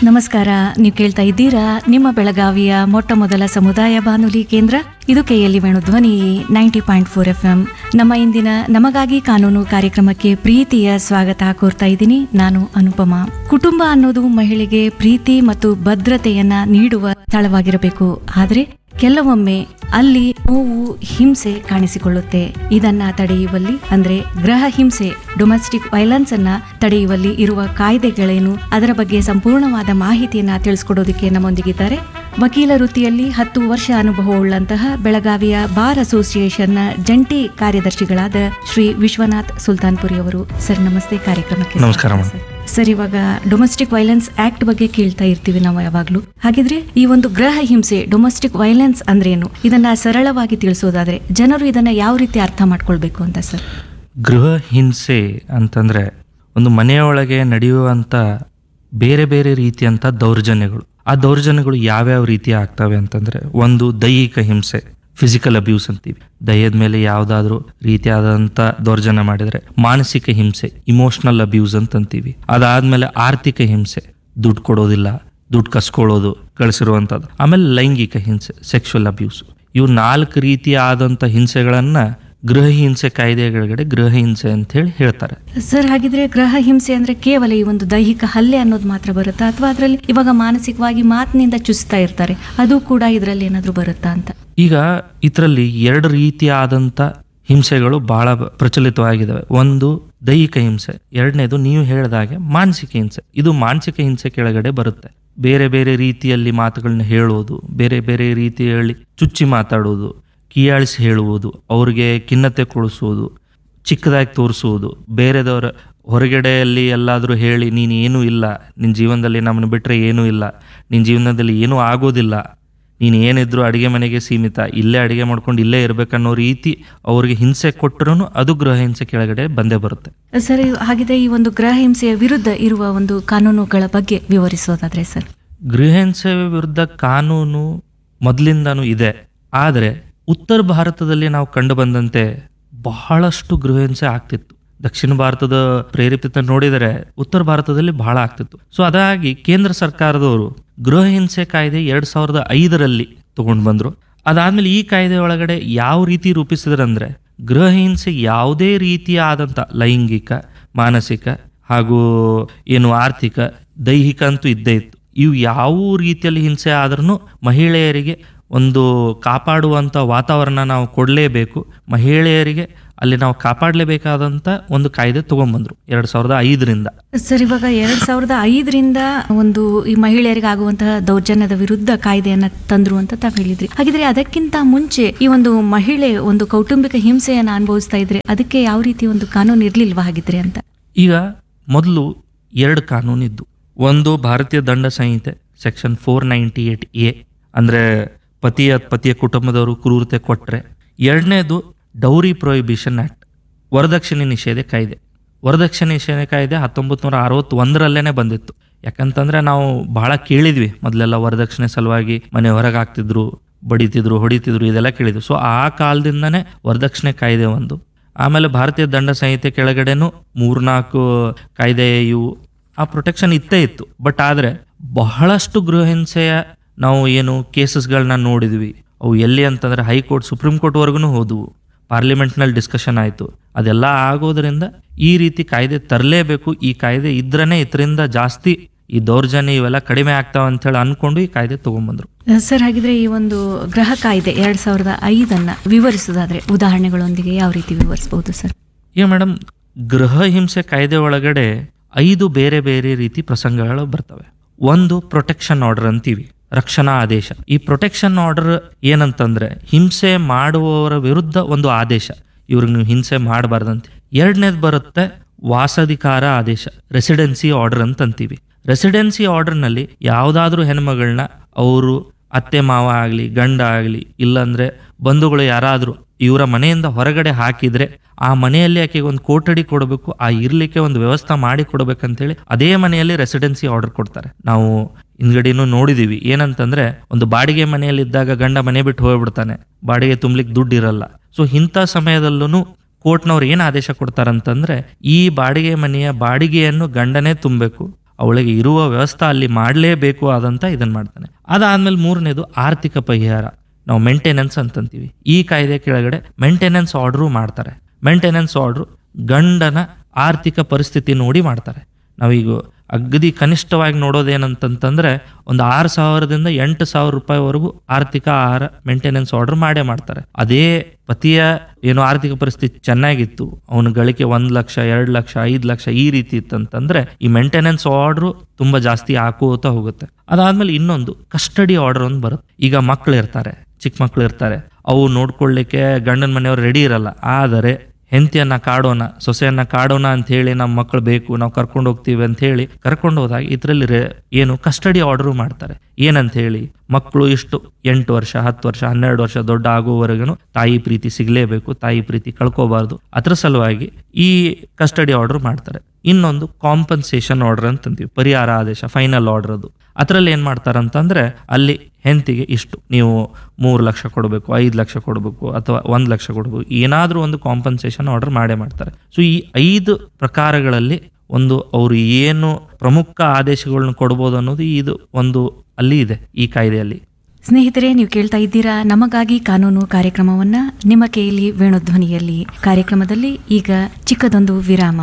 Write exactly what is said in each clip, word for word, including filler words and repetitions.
ನಮಸ್ಕಾರ. ನೀವು ಕೇಳ್ತಾ ಇದ್ದೀರಾ ನಿಮ್ಮ ಬೆಳಗಾವಿಯ ಮೊಟ್ಟ ಮೊದಲ ಸಮುದಾಯ ಬಾನುಲಿ ಕೇಂದ್ರ ಇದು ಕೆಎಲ್ಇ ವೇಣು ಧ್ವನಿ ninety point four F M. ನಮ್ಮ ಇಂದಿನ ನಮಗಾಗಿ ಕಾನೂನು ಕಾರ್ಯಕ್ರಮಕ್ಕೆ ಪ್ರೀತಿಯ ಸ್ವಾಗತ ಕೋರ್ತಾ ಇದ್ದೀನಿ. ನಾನು ಅನುಪಮಾ. ಕುಟುಂಬ ಅನ್ನೋದು ಮಹಿಳೆಗೆ ಪ್ರೀತಿ ಮತ್ತು ಭದ್ರತೆಯನ್ನ ನೀಡುವ ಸ್ಥಳವಾಗಿರಬೇಕು. ಆದ್ರೆ ಕೆಲವೊಮ್ಮೆ ಅಲ್ಲಿ ನೋವು, ಹಿಂಸೆ ಕಾಣಿಸಿಕೊಳ್ಳುತ್ತೆ. ಇದನ್ನ ತಡೆಯುವಲ್ಲಿ ಅಂದ್ರೆ ಗೃಹ ಹಿಂಸೆ, ಡೊಮೆಸ್ಟಿಕ್ ವೈಲೆನ್ಸ್ ಅನ್ನ ತಡೆಯುವಲ್ಲಿ ಇರುವ ಕಾಯ್ದೆಗಳೇನು, ಅದರ ಬಗ್ಗೆ ಸಂಪೂರ್ಣವಾದ ಮಾಹಿತಿಯನ್ನ ತಿಳಿಸ್ಕೊಡೋದಕ್ಕೆ ನಮ್ಮೊಂದಿಗಿದ್ದಾರೆ ವಕೀಲ ವೃತ್ತಿಯಲ್ಲಿ ಹತ್ತು ವರ್ಷ ಅನುಭವವುಳ್ಳಂತಹ ಬೆಳಗಾವಿಯ ಬಾರ್ ಅಸೋಸಿಯೇಷನ್ನ ಜಂಟಿ ಕಾರ್ಯದರ್ಶಿಗಳಾದ ಶ್ರೀ ವಿಶ್ವನಾಥ್ ಸುಲ್ತಾನ್ಪುರಿ ಅವರು. ಸರ್ ನಮಸ್ತೆ, ಕಾರ್ಯಕ್ರಮಕ್ಕೆ ನಮಸ್ಕಾರ. ಸರ್, ಇವಾಗ ಡೊಮೆಸ್ಟಿಕ್ ವೈಲೆನ್ಸ್ ಆಕ್ಟ್ ಬಗ್ಗೆ ಕೇಳ್ತಾ ಇರ್ತೀವಿ ನಾವು ಯಾವಾಗ್ಲೂ. ಹಾಗಿದ್ರೆ ಈ ಒಂದು ಗೃಹ ಹಿಂಸೆ, ಡೊಮೆಸ್ಟಿಕ್ ವೈಲೆನ್ಸ್ ಅಂದ್ರೇನು, ಇದನ್ನ ಸರಳವಾಗಿ ತಿಳಿಸೋದಾದ್ರೆ ಜನರು ಇದನ್ನ ಯಾವ ರೀತಿ ಅರ್ಥ ಮಾಡ್ಕೊಳ್ಬೇಕು ಅಂತ ಸರ್? ಗೃಹ ಹಿಂಸೆ ಅಂತಂದ್ರೆ ಒಂದು ಮನೆಯೊಳಗೆ ನಡೆಯುವಂತ ಬೇರೆ ಬೇರೆ ರೀತಿಯಂತ ದೌರ್ಜನ್ಯಗಳು. ಆ ದೌರ್ಜನ್ಯಗಳು ಯಾವ್ಯಾವ ರೀತಿ ಆಗ್ತವೆ ಅಂತಂದ್ರೆ, ಒಂದು ದೈಹಿಕ ಹಿಂಸೆ, ಫಿಸಿಕಲ್ ಅಬ್ಯೂಸ್ ಅಂತೀವಿ. ದಯದ ಮೇಲೆ ಯಾವ್ದಾದ್ರು ರೀತಿಯಾದಂತ ದೌರ್ಜನ್ಯ ಮಾಡಿದ್ರೆ. ಮಾನಸಿಕ ಹಿಂಸೆ, ಇಮೋಷನಲ್ ಅಬ್ಯೂಸ್ ಅಂತ ಅಂತೀವಿ. ಅದಾದ್ಮೇಲೆ ಆರ್ಥಿಕ ಹಿಂಸೆ, ದುಡ್ಡು ಕೊಡೋದಿಲ್ಲ, ದುಡ್ಡು ಕಸ್ಕೊಳ್ಳೋದು, ಕಳಿಸಿರುವಂತದ್ದು. ಆಮೇಲೆ ಲೈಂಗಿಕ ಹಿಂಸೆ, ಸೆಕ್ಷುವಲ್ ಅಬ್ಯೂಸ್. ಇವು ನಾಲ್ಕು ರೀತಿಯಾದಂತ ಹಿಂಸೆಗಳನ್ನ ಗೃಹ ಹಿಂಸೆ ಕಾಯ್ದೆಗಳಗಡೆ ಗೃಹ ಹಿಂಸೆ ಅಂತ ಹೇಳಿ ಹೇಳ್ತಾರೆ. ಸರ್, ಹಾಗಿದ್ರೆ ಗೃಹ ಹಿಂಸೆ ಅಂದ್ರೆ ಕೇವಲ ಈ ಒಂದು ದೈಹಿಕ ಹಲ್ಲೆ ಅನ್ನೋದು ಮಾತ್ರ ಬರುತ್ತಾ, ಅಥವಾ ಅದರಲ್ಲಿ ಇವಾಗ ಮಾನಸಿಕವಾಗಿ ಮಾತಿನಿಂದ ಚುಸ್ತಾ ಇರ್ತಾರೆ, ಅದು ಕೂಡ ಇದರಲ್ಲಿ ಏನಾದ್ರು ಬರುತ್ತಾ ಅಂತ? ಈಗ ಇದರಲ್ಲಿ ಎರಡು ರೀತಿಯಾದಂತ ಹಿಂಸೆಗಳು ಬಹಳ ಪ್ರಚಲಿತವಾಗಿದ್ದಾವೆ. ಒಂದು ದೈಹಿಕ ಹಿಂಸೆ, ಎರಡನೇದು ನೀವು ಹೇಳಿದಾಗೆ ಮಾನಸಿಕ ಹಿಂಸೆ. ಇದು ಮಾನಸಿಕ ಹಿಂಸೆ ಕೆಳಗಡೆ ಬರುತ್ತೆ. ಬೇರೆ ಬೇರೆ ರೀತಿಯಲ್ಲಿ ಮಾತುಗಳನ್ನ ಹೇಳೋದು, ಬೇರೆ ಬೇರೆ ರೀತಿಯಲ್ಲಿ ಚುಚ್ಚಿ ಮಾತಾಡೋದು, ಕೀಯಾಳಿಸಿ ಹೇಳುವುದು, ಅವ್ರಿಗೆ ಖಿನ್ನತೆ ಕೊಡಿಸೋದು, ಚಿಕ್ಕದಾಗಿ ತೋರಿಸುವುದು, ಬೇರೆದವರ ಹೊರಗಡೆಯಲ್ಲಿ ಎಲ್ಲಾದರೂ ಹೇಳಿ ನೀನು ಏನೂ ಇಲ್ಲ, ನಿನ್ನ ಜೀವನದಲ್ಲಿ ನಮ್ಮನ್ನು ಬಿಟ್ಟರೆ ಏನೂ ಇಲ್ಲ, ನಿನ್ನ ಜೀವನದಲ್ಲಿ ಏನೂ ಆಗೋದಿಲ್ಲ, ನೀನು ಏನಿದ್ರು ಅಡುಗೆ ಮನೆಗೆ ಸೀಮಿತ, ಇಲ್ಲೇ ಅಡುಗೆ ಮಾಡ್ಕೊಂಡು ಇಲ್ಲೇ ಇರಬೇಕನ್ನೋ ರೀತಿ ಅವ್ರಿಗೆ ಹಿಂಸೆ ಕೊಟ್ಟರು ಅದು ಗೃಹ ಹಿಂಸೆ ಕೆಳಗಡೆ ಬಂದೇ ಬರುತ್ತೆ. ಸರ್, ಹಾಗಿದ್ರೆ ಈ ಒಂದು ಗೃಹ ಹಿಂಸೆಯ ವಿರುದ್ಧ ಇರುವ ಒಂದು ಕಾನೂನುಗಳ ಬಗ್ಗೆ ವಿವರಿಸೋದಾದ್ರೆ ಸರ್? ಗೃಹ ಹಿಂಸೆ ವಿರುದ್ಧ ಕಾನೂನು ಮೊದಲಿಂದಾನು ಇದೆ. ಆದರೆ ಉತ್ತರ ಭಾರತದಲ್ಲಿ ನಾವು ಕಂಡು ಬಂದಂತೆ ಬಹಳಷ್ಟು ಗೃಹ ಹಿಂಸೆ ಆಗ್ತಿತ್ತು. ದಕ್ಷಿಣ ಭಾರತದ ಪ್ರೇರೇಪಿತ ನೋಡಿದರೆ ಉತ್ತರ ಭಾರತದಲ್ಲಿ ಬಹಳ ಆಗ್ತಿತ್ತು. ಸೊ ಅದಾಗಿ ಕೇಂದ್ರ ಸರ್ಕಾರದವರು ಗೃಹ ಹಿಂಸೆ ಕಾಯ್ದೆ ಎರಡ್ ಸಾವಿರದ ಐದರಲ್ಲಿ ತಗೊಂಡು ಬಂದ್ರು. ಅದಾದ್ಮೇಲೆ ಈ ಕಾಯ್ದೆ ಒಳಗಡೆ ಯಾವ ರೀತಿ ರೂಪಿಸಿದ್ರಂದ್ರೆ, ಗೃಹ ಹಿಂಸೆ ಯಾವುದೇ ರೀತಿಯಾದಂಥ ಲೈಂಗಿಕ, ಮಾನಸಿಕ ಹಾಗೂ ಏನು ಆರ್ಥಿಕ, ದೈಹಿಕ ಅಂತೂ ಇದ್ದೇ ಇತ್ತು. ಇವು ಯಾವ ರೀತಿಯಲ್ಲಿ ಹಿಂಸೆ ಆದ್ರೂ ಮಹಿಳೆಯರಿಗೆ ಒಂದು ಕಾಪಾಡುವಂಥ ವಾತಾವರಣ ನಾವು ಕೊಡಲೇಬೇಕು. ಮಹಿಳೆಯರಿಗೆ ಅಲ್ಲಿ ನಾವು ಕಾಪಾಡಲೇಬೇಕಾದಂಥ ಒಂದು ಕಾಯ್ದೆ ತಗೊಂಡ್ಬಂದ್ರು ಎರಡ್ ಸಾವಿರದ ಐದರಿಂದ. ಸರ್, ಇವಾಗ ಎರಡ್ ಸಾವಿರದ ಐದರಿಂದ ಒಂದು ಈ ಮಹಿಳೆಯರಿಗೆ ಆಗುವಂತಹ ದೌರ್ಜನ್ಯದ ವಿರುದ್ಧ ಕಾಯ್ದೆಯನ್ನ ತಂದ್ರು ಅಂತ ತಾವು ಹೇಳಿದ್ರಿ. ಹಾಗಿದ್ರೆ ಅದಕ್ಕಿಂತ ಮುಂಚೆ ಈ ಒಂದು ಮಹಿಳೆ ಒಂದು ಕೌಟುಂಬಿಕ ಹಿಂಸೆಯನ್ನ ಅನುಭವಿಸ್ತಾ ಇದ್ರೆ ಅದಕ್ಕೆ ಯಾವ ರೀತಿ ಒಂದು ಕಾನೂನು ಇರ್ಲಿಲ್ವಾ ಹಾಗಿದ್ರೆ ಅಂತ? ಈಗ ಮೊದಲು ಎರಡು ಕಾನೂನು ಇದ್ದು. ಒಂದು ಭಾರತೀಯ ದಂಡ ಸಂಹಿತೆ section four ninety eight A ಅಂದ್ರೆ ಪತಿಯ ಪತಿಯ ಕುಟುಂಬದವರು ಕ್ರೂರತೆ ಕೊಟ್ರೆ. ಎರಡನೇದು ಡೌರಿ ಪ್ರೊಹಿಬಿಷನ್ ಆಕ್ಟ್, ವರದಕ್ಷಿಣೆ ನಿಷೇಧ ಕಾಯ್ದೆ. ವರದಕ್ಷಿಣೆ ನಿಷೇಧ ಕಾಯ್ದೆ ಹತ್ತೊಂಬತ್ತು ನೂರ ಅರವತ್ತೊಂದರಲ್ಲೇನೆ ಬಂದಿತ್ತು. ಯಾಕಂತಂದ್ರೆ ನಾವು ಬಹಳ ಕೇಳಿದ್ವಿ ಮೊದಲೆಲ್ಲ, ವರದಕ್ಷಿಣೆ ಸಲುವಾಗಿ ಮನೆ ಹೊರಗೆ ಹಾಕ್ತಿದ್ರು, ಬಡಿತಿದ್ರು, ಹೊಡಿತಿದ್ರು, ಇದೆಲ್ಲ ಕೇಳಿದ್ವಿ. ಸೊ ಆ ಕಾಲದಿಂದನೇ ವರದಕ್ಷಿಣೆ ಕಾಯ್ದೆ ಒಂದು. ಆಮೇಲೆ ಭಾರತೀಯ ದಂಡ ಸಂಹಿತೆ ಕೆಳಗಡೆನು ಮೂರ್ನಾಲ್ಕು ಕಾಯ್ದೆ ಇವು ಆ ಪ್ರೊಟೆಕ್ಷನ್ ಇತ್ತೇ ಇತ್ತು. ಬಟ್ ಆದ್ರೆ ಬಹಳಷ್ಟು ಗೃಹ ಹಿಂಸೆಯ ನಾವು ಏನು ಕೇಸಸ್ಗಳನ್ನ ನೋಡಿದ್ವಿ. ಅವು ಎಲ್ಲಿ ಅಂತಂದ್ರೆ ಹೈಕೋರ್ಟ್, ಸುಪ್ರೀಂ ಕೋರ್ಟ್ವರೆಗೂ ಹೋದವು, ಪಾರ್ಲಿಮೆಂಟ್ನಲ್ಲಿ ಡಿಸ್ಕಷನ್ ಆಯಿತು. ಅದೆಲ್ಲ ಆಗೋದ್ರಿಂದ ಈ ರೀತಿ ಕಾಯ್ದೆ ತರಲೇಬೇಕು, ಈ ಕಾಯ್ದೆ ಇದ್ರನೇ ಇದರಿಂದ ಜಾಸ್ತಿ ಈ ದೌರ್ಜನ್ಯ ಇವೆಲ್ಲ ಕಡಿಮೆ ಆಗ್ತಾವ ಅಂತ ಹೇಳಿ ಅನ್ಕೊಂಡು ಈ ಕಾಯ್ದೆ ತಗೊಂಡ್ಬಂದ್ರು. ಸರ್, ಹಾಗಿದ್ರೆ ಈ ಒಂದು ಗೃಹ ಕಾಯ್ದೆ ಎರಡ್ ಸಾವಿರದ ಐದನ್ನ ವಿವರಿಸೋದಾದ್ರೆ ಉದಾಹರಣೆಗಳೊಂದಿಗೆ ಯಾವ ರೀತಿ ವಿವರಿಸಬಹುದು ಸರ್? ಈಗ ಮೇಡಮ್, ಗೃಹ ಹಿಂಸೆ ಕಾಯ್ದೆ ಒಳಗಡೆ ಐದು ಬೇರೆ ಬೇರೆ ರೀತಿ ಪ್ರಸಂಗಗಳು ಬರ್ತವೆ. ಒಂದು ಪ್ರೊಟೆಕ್ಷನ್ ಆರ್ಡರ್ ಅಂತೀವಿ, ರಕ್ಷಣಾ ಆದೇಶ. ಈ ಪ್ರೊಟೆಕ್ಷನ್ ಆರ್ಡರ್ ಏನಂತಂದ್ರೆ ಹಿಂಸೆ ಮಾಡುವವರ ವಿರುದ್ಧ ಒಂದು ಆದೇಶ, ಇವ್ರಿಗೆ ನೀವು ಹಿಂಸೆ ಮಾಡಬಾರ್ದಂತೆ. ಎರಡನೇದು ಬರುತ್ತೆ ವಾಸಾಧಿಕಾರ ಆದೇಶ, ರೆಸಿಡೆನ್ಸಿ ಆರ್ಡರ್ ಅಂತ ಅಂತೀವಿ. ರೆಸಿಡೆನ್ಸಿ ಆರ್ಡರ್ನಲ್ಲಿ ಯಾವುದಾದ್ರೂ ಹೆಣ್ಮಗಳನ್ನ ಅವರು ಅತ್ತೆ ಮಾವ ಆಗಲಿ, ಗಂಡ ಆಗಲಿ, ಇಲ್ಲಾಂದ್ರೆ ಬಂಧುಗಳು ಯಾರಾದರೂ ಇವರ ಮನೆಯಿಂದ ಹೊರಗಡೆ ಹಾಕಿದ್ರೆ ಆ ಮನೆಯಲ್ಲಿ ಆಕೆಗೆ ಒಂದು ಕೋಠಡಿ ಕೊಡಬೇಕು, ಆ ಇರ್ಲಿಕ್ಕೆ ಒಂದು ವ್ಯವಸ್ಥೆ ಮಾಡಿ ಕೊಡ್ಬೇಕಂತೇಳಿ ಅದೇ ಮನೆಯಲ್ಲಿ ರೆಸಿಡೆನ್ಸಿ ಆರ್ಡರ್ ಕೊಡ್ತಾರೆ. ನಾವು ಹಿಂದ್ಗಡೆನೂ ನೋಡಿದೀವಿ. ಏನಂತಂದ್ರೆ, ಒಂದು ಬಾಡಿಗೆ ಮನೆಯಲ್ಲಿ ಇದ್ದಾಗ ಗಂಡ ಮನೆ ಬಿಟ್ಟು ಹೋಗ್ಬಿಡ್ತಾನೆ, ಬಾಡಿಗೆ ತುಂಬ್ಲಿಕ್ಕೆ ದುಡ್ಡು ಇರಲ್ಲ. ಸೊ ಇಂಥ ಸಮಯದಲ್ಲೂ ಕೋರ್ಟ್ನವ್ರು ಏನು ಆದೇಶ ಕೊಡ್ತಾರಂತಂದ್ರೆ, ಈ ಬಾಡಿಗೆ ಮನೆಯ ಬಾಡಿಗೆಯನ್ನು ಗಂಡನೇ ತುಂಬಬೇಕು, ಅವಳಿಗೆ ಇರುವ ವ್ಯವಸ್ಥೆ ಅಲ್ಲಿ ಮಾಡಲೇಬೇಕು ಆದಂತ ಇದನ್ನ ಮಾಡ್ತಾನೆ. ಅದಾದ್ಮೇಲೆ ಮೂರನೇದು ಆರ್ಥಿಕ ಪರಿಹಾರ, ನಾವು ಮೇಂಟೆನೆನ್ಸ್ ಅಂತಂತೀವಿ. ಈ ಕಾಯ್ದೆ ಕೆಳಗಡೆ ಮೇಂಟೆನೆನ್ಸ್ ಆರ್ಡ್ರು ಮಾಡ್ತಾರೆ. ಮೇಂಟೆನೆನ್ಸ್ ಆರ್ಡ್ರು ಗಂಡನ ಆರ್ಥಿಕ ಪರಿಸ್ಥಿತಿ ನೋಡಿ ಮಾಡ್ತಾರೆ. ನಾವೀಗ ಅಗದಿ ಕನಿಷ್ಠವಾಗಿ ನೋಡೋದೇನಂತಂತಂದ್ರೆ ಒಂದು ಆರು ಸಾವಿರದಿಂದ ಎಂಟು ಸಾವಿರ ರೂಪಾಯಿವರೆಗೂ ಆರ್ಥಿಕ ಆಹಾರ ಮೇಂಟೆನೆನ್ಸ್ ಆರ್ಡರ್ ಮಾಡೇ ಮಾಡ್ತಾರೆ. ಅದೇ ಪತಿಯ ಏನು ಆರ್ಥಿಕ ಪರಿಸ್ಥಿತಿ ಚೆನ್ನಾಗಿತ್ತು, ಅವನ ಗಳಿಕೆ ಒಂದ್ ಲಕ್ಷ ಎರಡು ಲಕ್ಷ ಐದು ಲಕ್ಷ ಈ ರೀತಿ ಇತ್ತಂತಂದ್ರೆ ಈ ಮೇಂಟೆನೆನ್ಸ್ ಆರ್ಡ್ರು ತುಂಬಾ ಜಾಸ್ತಿ ಹಾಕೋತಾ ಹೋಗುತ್ತೆ. ಅದಾದ್ಮೇಲೆ ಇನ್ನೊಂದು ಕಸ್ಟಡಿ ಆರ್ಡರ್ ಒಂದು ಬರುತ್ತೆ. ಈಗ ಮಕ್ಳು ಇರ್ತಾರೆ, ಚಿಕ್ಕ ಮಕ್ಳು ಇರ್ತಾರೆ, ಅವು ನೋಡ್ಕೊಳ್ಳಿಕ್ಕೆ ಗಂಡನ ಮನೆಯವ್ರು ರೆಡಿ ಇರಲ್ಲ. ಆದರೆ ಹೆಂಡತಿಯನ್ನ ಕಾಡೋಣ, ಸೊಸೆಯನ್ನ ಕಾಡೋಣ ಅಂತ ಹೇಳಿ ನಮ್ಮ ಮಕ್ಕಳು ಬೇಕು, ನಾವು ಕರ್ಕೊಂಡು ಹೋಗ್ತೀವಿ ಅಂತ ಹೇಳಿ ಕರ್ಕೊಂಡು ಹೋದಾಗ ಇದರಲ್ಲಿ ಏನು ಕಸ್ಟಡಿ ಆರ್ಡರ್ ಮಾಡ್ತಾರೆ. ಏನಂತ ಹೇಳಿ ಮಕ್ಕಳು ಇಷ್ಟು ಎಂಟು ವರ್ಷ ಹತ್ತು ವರ್ಷ ಹನ್ನೆರಡು ವರ್ಷ ದೊಡ್ಡ ಆಗುವವರೆಗೂ ತಾಯಿ ಪ್ರೀತಿ ಸಿಗಲೇಬೇಕು, ತಾಯಿ ಪ್ರೀತಿ ಕಳ್ಕೋಬಾರ್ದು. ಅದ್ರ ಸಲುವಾಗಿ ಈ ಕಸ್ಟಡಿ ಆರ್ಡರ್ ಮಾಡ್ತಾರೆ. ಇನ್ನೊಂದು ಕಾಂಪನ್ಸೇಷನ್ ಆರ್ಡರ್ ಅಂತಂತೀವಿ, ಪರಿಹಾರ ಆದೇಶ, ಫೈನಲ್ ಆರ್ಡರ್. ಅದು ಅದರಲ್ಲಿ ಏನ್ ಮಾಡ್ತಾರಂತಂದ್ರೆ ಅಲ್ಲಿ ಹೆಂಡತಿಗೆ ಇಷ್ಟು ನೀವು ಮೂರು ಲಕ್ಷ ಕೊಡಬೇಕು, ಐದು ಲಕ್ಷ ಕೊಡಬೇಕು ಅಥವಾ ಒಂದ್ ಲಕ್ಷ ಕೊಡಬೇಕು, ಏನಾದ್ರೂ ಒಂದು ಕಾಂಪನ್ಸೇಷನ್ ಆರ್ಡರ್ ಮಾಡೇ ಮಾಡ್ತಾರೆ. ಸೊ ಈ ಐದು ಪ್ರಕಾರಗಳಲ್ಲಿ ಒಂದು ಅವರು ಏನು ಪ್ರಮುಖ ಆದೇಶಗಳನ್ನ ಕೊಡ್ಬೋದು ಅನ್ನೋದು ಇದು ಒಂದು ಅಲ್ಲಿ ಇದೆ ಈ ಕಾಯ್ದೆಯಲ್ಲಿ. ಸ್ನೇಹಿತರೆ, ನೀವು ಕೇಳ್ತಾ ಇದ್ದೀರಾ ನಮಗಾಗಿ ಕಾನೂನು ಕಾರ್ಯಕ್ರಮವನ್ನ ನಿಮ್ಮ ಕೈಯಲ್ಲಿ ವೇಣುಧ್ವನಿಯಲ್ಲಿ. ಕಾರ್ಯಕ್ರಮದಲ್ಲಿ ಈಗ ಚಿಕ್ಕದೊಂದು ವಿರಾಮ.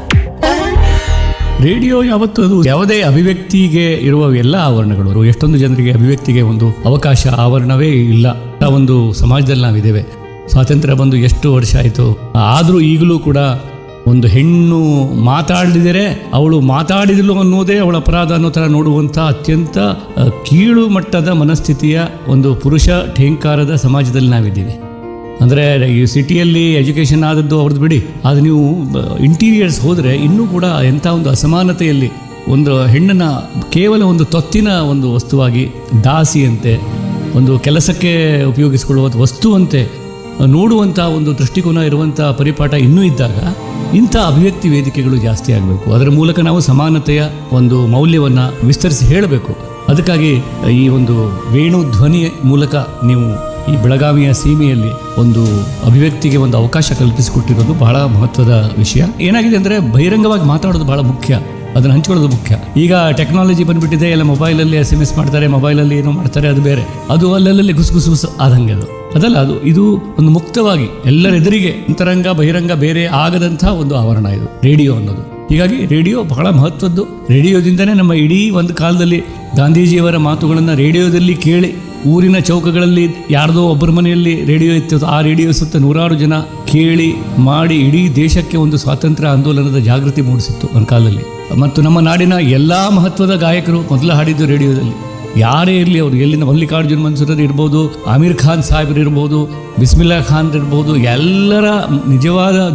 ರೇಡಿಯೋ ಯಾವತ್ತು ಅದು ಯಾವುದೇ ಅಭಿವ್ಯಕ್ತಿಗೆ ಇರುವ ಎಲ್ಲ ಆವರಣಗಳು, ಎಷ್ಟೊಂದು ಜನರಿಗೆ ಅಭಿವ್ಯಕ್ತಿಗೆ ಒಂದು ಅವಕಾಶ ಆವರಣವೇ ಇಲ್ಲ ಒಂದು ಸಮಾಜದಲ್ಲಿ ನಾವಿದ್ದೇವೆ. ಸ್ವಾತಂತ್ರ್ಯ ಬಂದು ಎಷ್ಟು ವರ್ಷ ಆಯಿತು, ಆದರೂ ಈಗಲೂ ಕೂಡ ಒಂದು ಹೆಣ್ಣು ಮಾತಾಡಿದರೆ ಅವಳು ಮಾತಾಡಿದಳು ಅನ್ನೋದೇ ಅವಳ ಅಪರಾಧ ಅನ್ನೋ ಥರ ನೋಡುವಂಥ ಅತ್ಯಂತ ಕೀಳು ಮಟ್ಟದ ಮನಸ್ಥಿತಿಯ ಒಂದು ಪುರುಷ ಠೇಂಕಾರದ ಸಮಾಜದಲ್ಲಿ ನಾವಿದ್ದೀವಿ. ಅಂದರೆ ಈ ಸಿಟಿಯಲ್ಲಿ ಎಜುಕೇಷನ್ ಆದದ್ದು ಅವ್ರದ್ದು ಬಿಡಿ, ಆದರೆ ನೀವು ಇಂಟೀರಿಯರ್ಸ್ ಹೋದರೆ ಇನ್ನೂ ಕೂಡ ಎಂಥ ಒಂದು ಅಸಮಾನತೆಯಲ್ಲಿ ಒಂದು ಹೆಣ್ಣನ್ನು ಕೇವಲ ಒಂದು ತೊತ್ತಿನ ಒಂದು ವಸ್ತುವಾಗಿ, ದಾಸಿಯಂತೆ, ಒಂದು ಕೆಲಸಕ್ಕೆ ಉಪಯೋಗಿಸಿಕೊಳ್ಳುವ ವಸ್ತುವಂತೆ ನೋಡುವಂಥ ಒಂದು ದೃಷ್ಟಿಕೋನ ಇರುವಂಥ ಪರಿಪಾಠ ಇನ್ನೂ ಇದ್ದಾಗ ಇಂಥ ಅಭಿವ್ಯಕ್ತಿ ವೇದಿಕೆಗಳು ಜಾಸ್ತಿ ಆಗಬೇಕು. ಅದರ ಮೂಲಕ ನಾವು ಸಮಾನತೆಯ ಒಂದು ಮೌಲ್ಯವನ್ನು ವಿಸ್ತರಿಸಿ ಹೇಳಬೇಕು. ಅದಕ್ಕಾಗಿ ಈ ಒಂದು ವೇಣು ಧ್ವನಿ ಮೂಲಕ ನೀವು ಈ ಬೆಳಗಾವಿಯ ಸೀಮೆಯಲ್ಲಿ ಒಂದು ಅಭಿವ್ಯಕ್ತಿಗೆ ಒಂದು ಅವಕಾಶ ಕಲ್ಪಿಸಿಕೊಟ್ಟಿರೋದು ಬಹಳ ಮಹತ್ವದ ವಿಷಯ. ಏನಾಗಿದೆ ಅಂದರೆ ಬಹಿರಂಗವಾಗಿ ಮಾತಾಡೋದು ಬಹಳ ಮುಖ್ಯ, ಅದನ್ನು ಹಂಚ್ಕೊಳ್ಳೋದು ಮುಖ್ಯ. ಈಗ ಟೆಕ್ನಾಲಜಿ ಬಂದುಬಿಟ್ಟಿದೆ, ಎಲ್ಲ ಮೊಬೈಲಲ್ಲಿ ಎಸ್ ಎಮ್ ಎಸ್ ಮಾಡ್ತಾರೆ, ಮೊಬೈಲಲ್ಲಿ ಏನೋ ಮಾಡ್ತಾರೆ, ಅದು ಬೇರೆ. ಅದು ಅಲ್ಲಲ್ಲಿ ಗುಸು ಗುಸು ಗುಸು ಆದಂಗೆ ಅದು ಅದಲ್ಲ. ಅದು ಇದು ಒಂದು ಮುಕ್ತವಾಗಿ ಎಲ್ಲರೆದುರಿಗೆ ಅಂತರಂಗ ಬಹಿರಂಗ ಬೇರೆ ಆಗದಂಥ ಒಂದು ಆವರಣ ಇದು ರೇಡಿಯೋ ಅನ್ನೋದು. ಹೀಗಾಗಿ ರೇಡಿಯೋ ಬಹಳ ಮಹತ್ವದ್ದು. ರೇಡಿಯೋದಿಂದನೇ ನಮ್ಮ ಇಡೀ ಒಂದು ಕಾಲದಲ್ಲಿ ಗಾಂಧೀಜಿಯವರ ಮಾತುಗಳನ್ನು ರೇಡಿಯೋದಲ್ಲಿ ಕೇಳಿ, ಊರಿನ ಚೌಕಗಳಲ್ಲಿ ಯಾರ್ದೋ ಒಬ್ಬರ ಮನೆಯಲ್ಲಿ ರೇಡಿಯೋ ಇತ್ತು, ಆ ರೇಡಿಯೋ ಸುತ್ತ ನೂರಾರು ಜನ ಕೇಳಿ ಮಾಡಿ ಇಡೀ ದೇಶಕ್ಕೆ ಒಂದು ಸ್ವಾತಂತ್ರ್ಯ ಆಂದೋಲನದ ಜಾಗೃತಿ ಮೂಡಿಸಿತ್ತು ಒಂದು ಕಾಲದಲ್ಲಿ. ಮತ್ತು ನಮ್ಮ ನಾಡಿನ ಎಲ್ಲ ಮಹತ್ವದ ಗಾಯಕರು ಮೊದಲು ಹಾಡಿದ್ದು ರೇಡಿಯೋದಲ್ಲಿ. ಯಾರೇ ಇರಲಿ, ಅವರು ಎಲ್ಲಿಂದ ಮಲ್ಲಿಕಾರ್ಜುನ್ ಮನ್ಸೂರರ್ ಇರ್ಬೋದು, ಆಮೀರ್ ಖಾನ್ ಸಾಹೇಬ್ರು ಇರ್ಬೋದು, ಬಿಸ್ಮಿಲ್ಲಾ ಖಾನ್ ಇರ್ಬೋದು, ಎಲ್ಲರ ನಿಜವಾದ